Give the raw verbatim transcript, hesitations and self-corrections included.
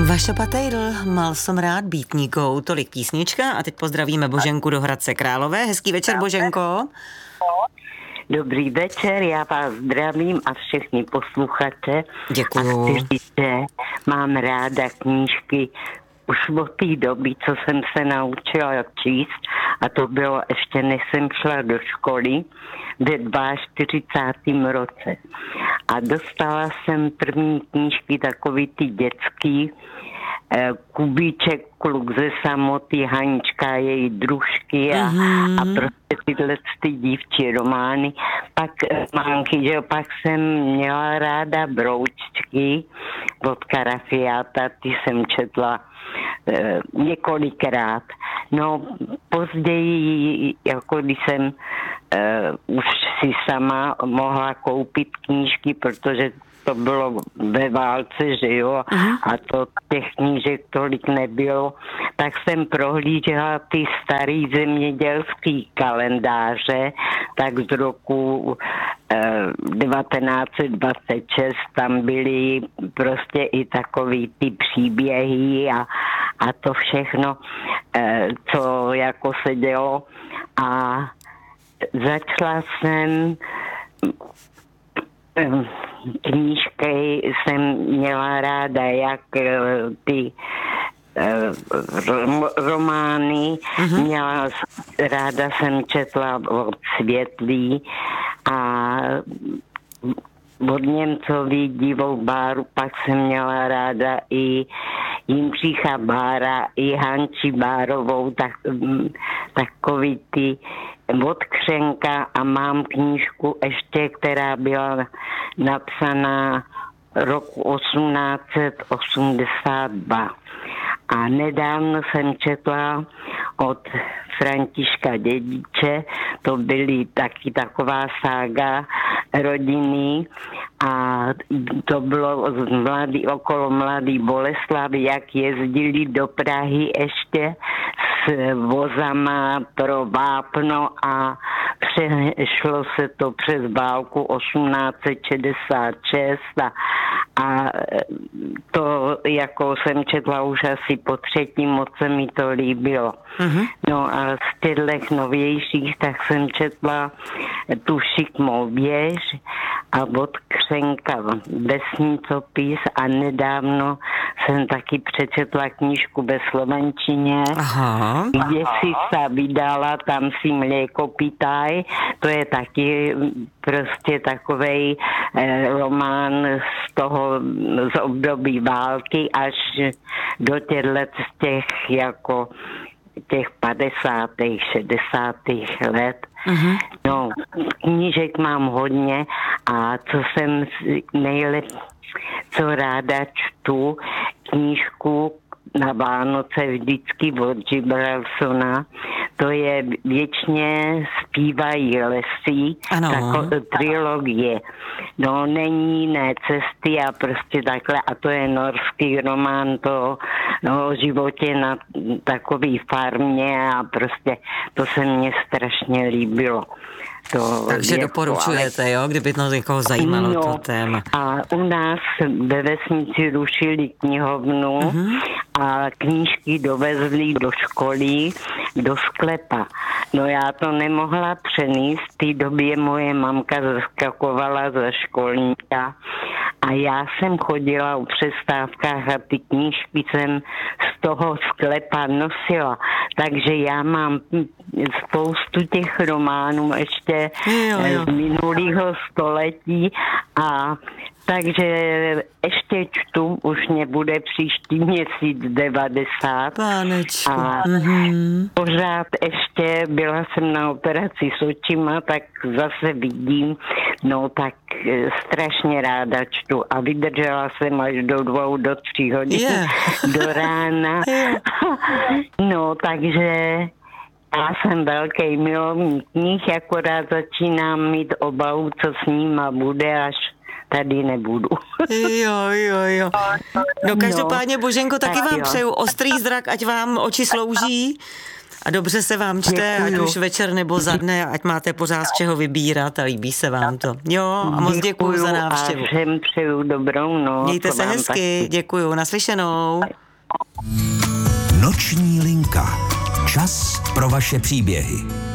Vaša Patejdl, mal som rád býtníkou, tolik písnička a teď pozdravíme Boženku do Hradce Králové. Hezký večer, Boženko. Dobrý večer, já vás zdravím a všechny posluchače. Děkuju. A chci říct, že mám ráda knížky už od té doby, co jsem se naučila číst, a to bylo ještě než jsem šla do školy ve čtyřicátém druhém roce. A dostala jsem první knížky takový ty dětský, Kubíček, kluk ze samoty, Hanička, její družky a, mm-hmm. a prostě tyhle ty dívčí romány. Pak manky, že pak jsem měla ráda Broučky od Karafiáta, ty jsem četla e, několikrát. No později, jako když jsem e, už si sama mohla koupit knížky, protože to bylo ve válce, že jo, uh-huh. a to těch knížek tolik nebylo, tak jsem prohlížela ty starý zemědělský kalendáře, tak z roku eh, devatenáct set dvacet šest tam byly prostě i takový ty příběhy a, a to všechno, eh, co jako se dělo, a začala jsem knížky jsem měla ráda, jak ty romány, mm-hmm. měla ráda jsem četla od Světlý a od Němcový Divou Báru, pak jsem měla ráda i Jindřicha Bára, i Hanči Bárovou, tak, takový ty od Křenka, a mám knížku ještě, která byla napsaná roku osmnáct set osmdesát dva. A nedávno jsem četla od Františka Dědiče, to byly taky taková sága rodiny, a to bylo z mladý, okolo Mladý Boleslavy, jak jezdili do Prahy ještě s vozama pro vápno a přešlo se to přes válku osmnáct set šedesát šest a, a to jako jsem četla už asi po třetí, moc se mi to líbilo. Mm-hmm. No a z těchto novějších tak jsem četla tu Šikmou věž a od Křenka vesnicopis, a nedávno jsem taky přečetla knížku ve slovenčině, Aha. kde si se vydala, tam si mléko pitaj, to je taky prostě takovej eh, román z toho, z období války až do těch let z těch jako těch padesátých, šedesátých let. Uh-huh. No, knížek mám hodně, a co jsem nejlep, co ráda čtu, knížku na Vánoce vždycky od Gibralsona, to je Věčně zpívají lesy, taková trilogie. No, není jiné cesty a prostě takhle, a to je norský román, to no, o životě na takový farmě, a prostě to se mně strašně líbilo. To Takže věku, doporučujete, ale... jo, kdyby to někoho zajímalo, no, to téma. A u nás ve vesnici rušili knihovnu, uh-huh. a knížky dovezli do školy, do sklepa. No já to nemohla přenést, v té době moje mamka zaskakovala za školníka a já jsem chodila o přestávkách a ty knížky jsem z toho sklepa nosila. Takže já mám spoustu těch románů ještě jo, jo. z minulého století, a takže ještě čtu, už nebude příští měsíc devadesát. Pánečku. A mm-hmm. pořád ještě byla jsem na operaci s očima, tak zase vidím, no tak strašně ráda čtu a vydržela jsem až do dvou, do tří hodin yeah. do rána. Yeah. No takže já jsem velký milovník knih, akorát začínám mít obavu, co s nima bude, až tady nebudu. Jo, jo, jo. No každopádně, Boženko, taky tak vám jo. přeju ostrý zrak, ať vám oči slouží A dobře se vám čte, Děkuju. ať už večer nebo za dne, ať máte pořád z čeho vybírat a líbí se vám to. Jo, a moc děkuju za návštěvu. A všem přeju dobrou noc. Mějte se vám hezky, taky. děkuju, naslyšenou. Noční linka. Čas pro vaše příběhy.